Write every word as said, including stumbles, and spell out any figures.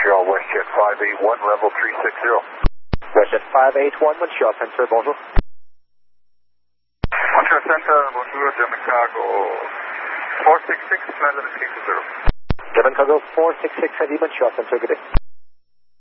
Montreal, WestJet five eight one, level three six zero. WestJet five eight one, Montreal Center, bonjour. Montreal Center, bonjour, German Cargo four six six, Plaza Escape to zero. German Cargo four six six, Heavy, Montreal Center, good day.